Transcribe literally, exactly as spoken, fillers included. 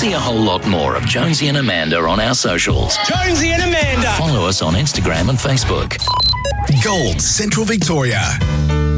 See a whole lot more of Jonesy and Amanda on our socials. Jonesy and Amanda. Follow us on Instagram and Facebook. Gold Central Victoria.